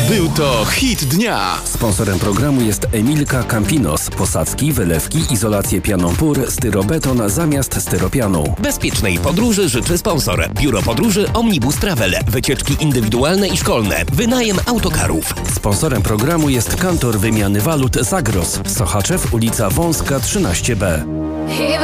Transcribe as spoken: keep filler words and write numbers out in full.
Był to hit dnia. Sponsorem programu jest Emilka Campinos. Posadzki, wylewki, izolację pianą pór, styrobeton zamiast styropianu. Bezpiecznej podróży życzy sponsor. Biuro Podróży Omnibus Travel. Wycieczki indywidualne i szkolne. Wynajem autokarów. Sponsorem programu jest kantor wymiany walut Zagros. Sochaczew, ulica Wąska trzynaście B.